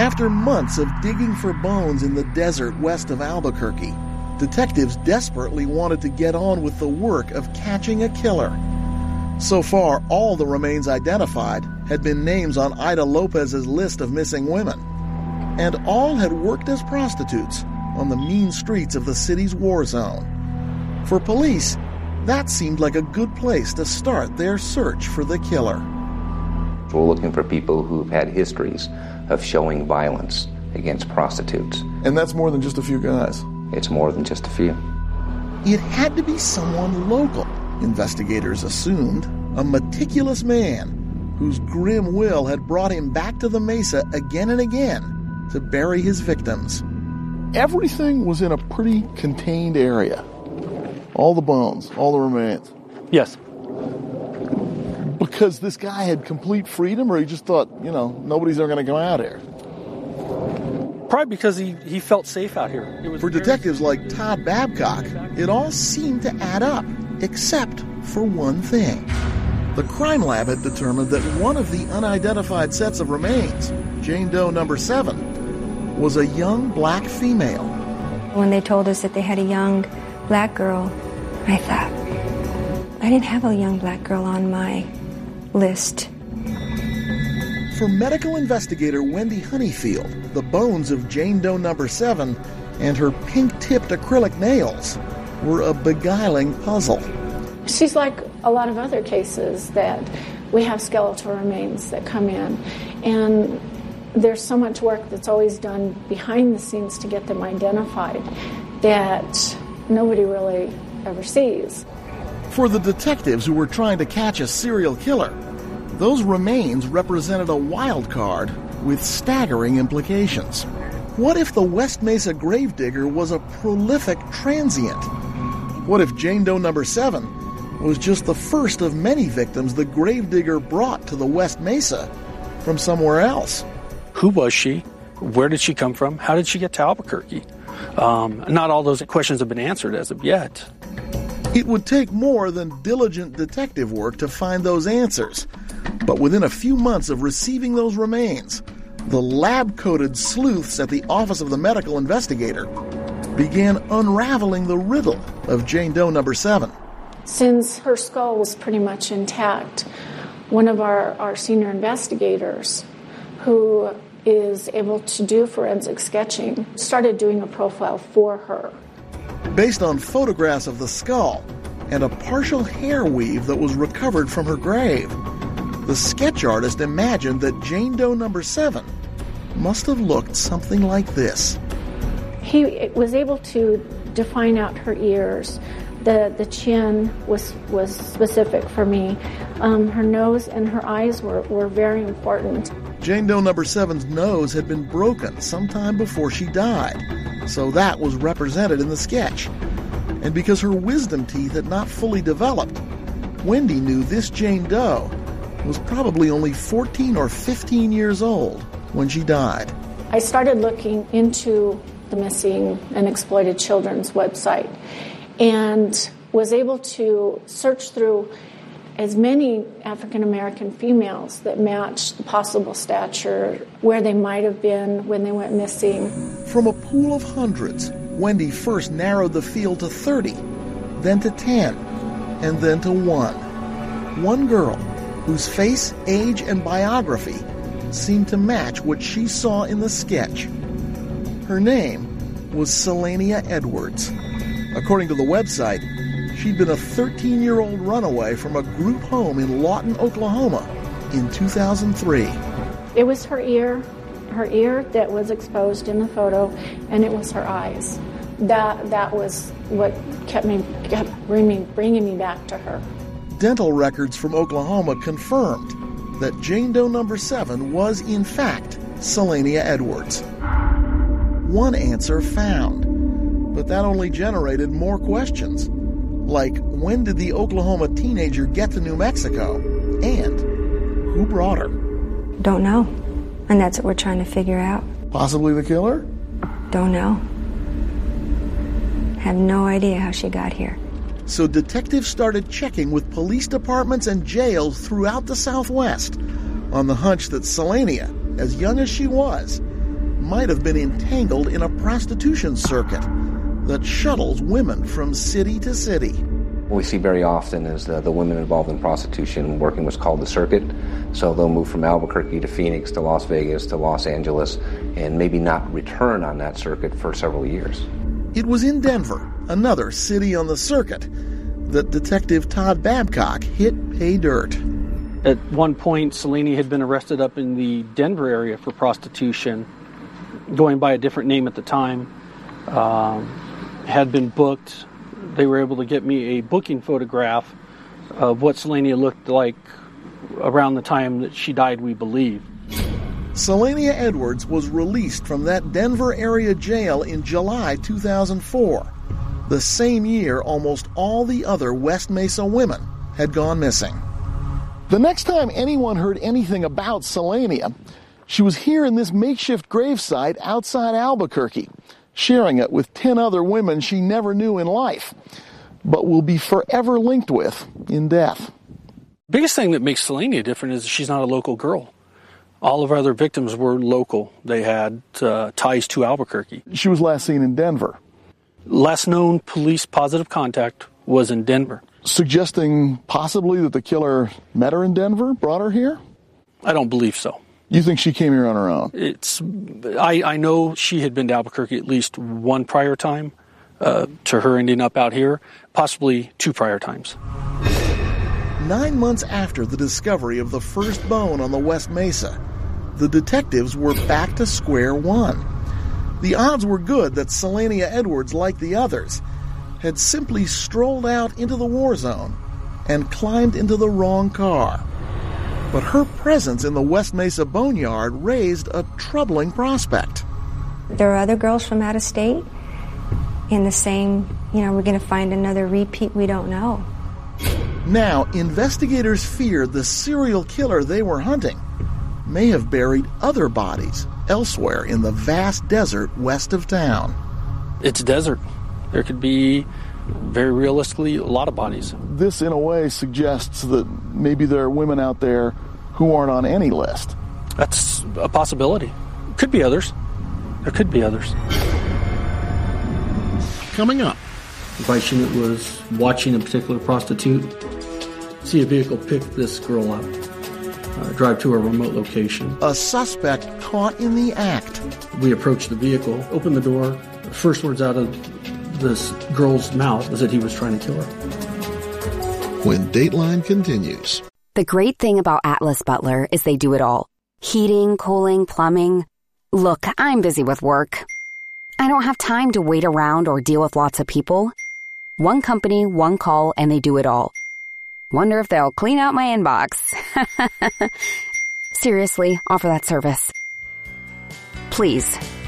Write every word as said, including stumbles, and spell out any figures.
After months of digging for bones in the desert west of Albuquerque, detectives desperately wanted to get on with the work of catching a killer. So far, all the remains identified had been names on Ida Lopez's list of missing women, and all had worked as prostitutes on the mean streets of the city's war zone. For police, that seemed like a good place to start their search for the killer. We're looking for people who've had histories of showing violence against prostitutes. And that's more than just a few guys. It's more than just a few. It had to be someone local, investigators assumed, a meticulous man whose grim will had brought him back to the Mesa again and again to bury his victims. Everything was in a pretty contained area. All the bones, all the remains. Yes. Because this guy had complete freedom, or he just thought, you know, nobody's ever going to come out here? Probably because he, he felt safe out here. It was for detectives like Todd Babcock, it all seemed to add up, except for one thing. The crime lab had determined that one of the unidentified sets of remains, Jane Doe number seven, was a young black female. When they told us that they had a young black girl, I thought, I didn't have a young black girl on my list. For medical investigator Wendy Honeyfield, the bones of Jane Doe number seven and her pink-tipped acrylic nails were a beguiling puzzle. She's like a lot of other cases that we have skeletal remains that come in, and there's so much work that's always done behind the scenes to get them identified that nobody really ever sees. For the detectives who were trying to catch a serial killer, those remains represented a wild card with staggering implications. What if the West Mesa gravedigger was a prolific transient? What if Jane Doe number seven was just the first of many victims the gravedigger brought to the West Mesa from somewhere else? Who was she? Where did she come from? How did she get to Albuquerque? Um, not all those questions have been answered as of yet. It would take more than diligent detective work to find those answers. But within a few months of receiving those remains, the lab-coated sleuths at the Office of the Medical Investigator began unraveling the riddle of Jane Doe number seven. Since her skull was pretty much intact, one of our, our senior investigators, who is able to do forensic sketching, started doing a profile for her. Based on photographs of the skull and a partial hair weave that was recovered from her grave, the sketch artist imagined that Jane Doe number seven must have looked something like this. He was able to define out her ears. The the chin was was specific for me. Um, her nose and her eyes were, were very important. Jane Doe number seven's nose had been broken sometime before she died, so that was represented in the sketch. And because her wisdom teeth had not fully developed, Wendy knew this Jane Doe was probably only fourteen or fifteen years old when she died. I started looking into the Missing and Exploited Children's website and was able to search through as many African American females that matched the possible stature, where they might have been when they went missing. From a pool of hundreds, Wendy first narrowed the field to thirty, then to ten, and then to one. One girl whose face, age, and biography seemed to match what she saw in the sketch. Her name was Selania Edwards. According to the website, she'd been a thirteen-year-old runaway from a group home in Lawton, Oklahoma in two thousand three. It was her ear, her ear that was exposed in the photo, and it was her eyes. That that was what kept me kept bringing, bringing me back to her. Dental records from Oklahoma confirmed that Jane Doe number seven was, in fact, Selania Edwards. One answer found, but that only generated more questions. Like, when did the Oklahoma teenager get to New Mexico? And who brought her? Don't know. And that's what we're trying to figure out. Possibly the killer? Don't know. Have no idea how she got here. So detectives started checking with police departments and jails throughout the Southwest on the hunch that Selania, as young as she was, might have been entangled in a prostitution circuit that shuttles women from city to city. What we see very often is the, the women involved in prostitution working what's called the circuit. So they'll move from Albuquerque to Phoenix to Las Vegas to Los Angeles and maybe not return on that circuit for several years. It was in Denver, another city on the circuit, that Detective Todd Babcock hit pay dirt. At one point, Selene had been arrested up in the Denver area for prostitution, going by a different name at the time, um, had been booked. They were able to get me a booking photograph of what Selenia looked like around the time that she died, we believe. Selenia Edwards was released from that Denver area jail in July two thousand four, the same year almost all the other West Mesa women had gone missing. The next time anyone heard anything about Selenia, she was here in this makeshift gravesite outside Albuquerque, sharing it with ten other women she never knew in life, but will be forever linked with in death. Biggest thing that makes Selenia different is she's not a local girl. All of our other victims were local. They had uh, ties to Albuquerque. She was last seen in Denver. Last known police positive contact was in Denver. Suggesting possibly that the killer met her in Denver, brought her here? I don't believe so. You think she came here on her own? It's. I, I know she had been to Albuquerque at least one prior time uh, to her ending up out here, possibly two prior times. Nine months after the discovery of the first bone on the West Mesa, the detectives were back to square one. The odds were good that Selenia Edwards, like the others, had simply strolled out into the war zone and climbed into the wrong car. But her presence in the West Mesa boneyard raised a troubling prospect. There are other girls from out of state in the same, you know, we're going to find another repeat, we don't know. Now, investigators feared the serial killer they were hunting may have buried other bodies elsewhere in the vast desert west of town. It's desert. There could be, very realistically, a lot of bodies. This, in a way, suggests that maybe there are women out there who aren't on any list. That's a possibility. Could be others. There could be others. Coming up. The vice unit was watching a particular prostitute, see a vehicle pick this girl up, uh, drive to a remote location. A suspect caught in the act. We approached the vehicle, opened the door. The first words out of this girl's mouth was that he was trying to kill her. When Dateline continues. The great thing about Atlas Butler is they do it all. Heating, cooling, plumbing. Look, I'm busy with work. I don't have time to wait around or deal with lots of people. One company, one call, and they do it all. Wonder if they'll clean out my inbox. Seriously, offer that service. Please,